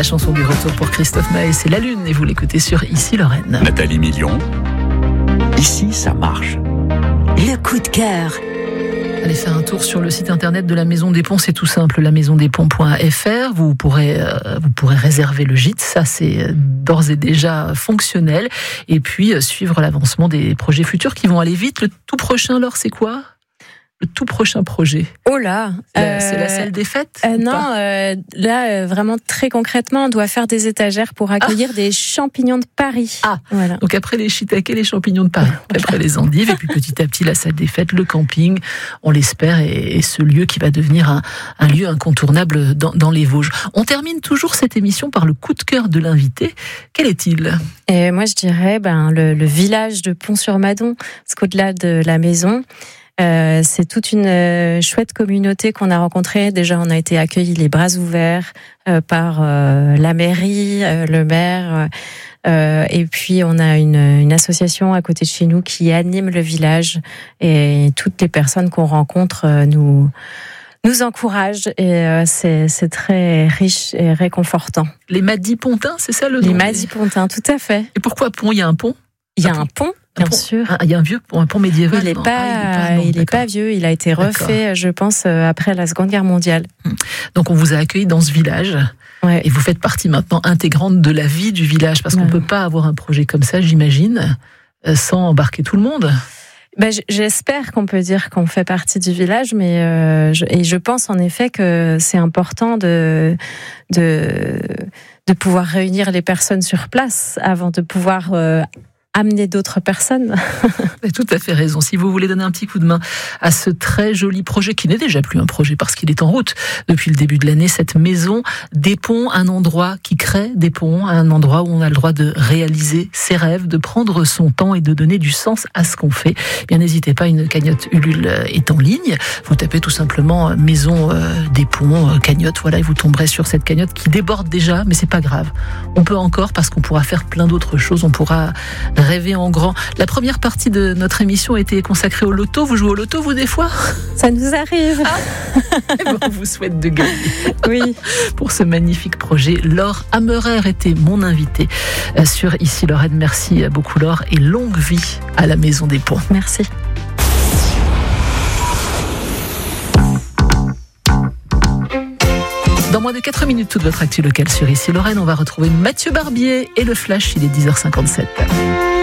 chanson du retour pour Christophe Maé, c'est La Lune, et vous l'écoutez sur Ici Lorraine. Nathalie Million, ici ça marche. Le coup de cœur. Allez faire un tour sur le site internet de la Maison des Ponts, c'est tout simple, lamaisondesponts.fr. Vous pourrez réserver le gîte, ça c'est d'ores et déjà fonctionnel. Et puis suivre l'avancement des projets futurs qui vont aller vite. Le tout prochain, Laure, c'est quoi ? Le tout prochain projet. Oh là, c'est la salle des fêtes non, là vraiment très concrètement, on doit faire des étagères pour accueillir des champignons de Paris. Voilà. Donc après les shiitakes, les champignons de Paris, après les endives, et puis petit à petit la salle des fêtes, le camping, on l'espère, et ce lieu qui va devenir un lieu incontournable dans les Vosges. On termine toujours cette émission par le coup de cœur de l'invité. Quel est-il ? Et moi je dirais le village de Pont-sur-Madon, parce qu'au-delà de la maison, c'est toute une chouette communauté qu'on a rencontrée. Déjà, on a été accueillis les bras ouverts par la mairie, le maire, et puis on a une association à côté de chez nous qui anime le village, et toutes les personnes qu'on rencontre nous encouragent, et c'est très riche et réconfortant. Les Madipontins, c'est ça le nom ? Les Madipontins, tout à fait. Et pourquoi pont ? Il y a un pont ? Il y a un pont. Bien sûr. Il y a un pont médiéval. Il n'est pas vieux. Il a été refait, je pense, après la Seconde Guerre mondiale. Donc on vous a accueilli dans ce village. Ouais. Et vous faites partie maintenant intégrante de la vie du village, parce qu'on ne peut pas avoir un projet comme ça, j'imagine, sans embarquer tout le monde. J'espère qu'on peut dire qu'on fait partie du village, mais je pense en effet que c'est important de pouvoir réunir les personnes sur place avant de pouvoir amener d'autres personnes. Vous avez tout à fait raison. Si vous voulez donner un petit coup de main à ce très joli projet, qui n'est déjà plus un projet parce qu'il est en route depuis le début de l'année, cette Maison des Ponts, un endroit qui crée des ponts, un endroit où on a le droit de réaliser ses rêves, de prendre son temps et de donner du sens à ce qu'on fait. Bien, n'hésitez pas, une cagnotte Ulule est en ligne. Vous tapez tout simplement Maison des Ponts, cagnotte, voilà, et vous tomberez sur cette cagnotte qui déborde déjà, mais c'est pas grave. On peut encore, parce qu'on pourra faire plein d'autres choses, on pourra rêver en grand. La première partie de notre émission était consacrée au loto. Vous jouez au loto, vous, des fois ? Ça nous arrive. On vous souhaite de gagner. Oui. Pour ce magnifique projet. Laure Hammerer était mon invitée sur Ici Lorraine. Merci beaucoup, Laure, et longue vie à la Maison des Ponts. Merci. Dans moins de 4 minutes, toute votre actu locale sur Ici Lorraine, on va retrouver Mathieu Barbier et le Flash, il est 10h57.